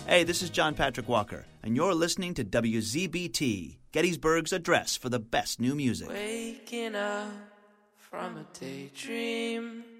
Hey, this is John Patrick Walker, and you're listening to WZBT, Gettysburg's address for the best new music. Waking up from a daydream,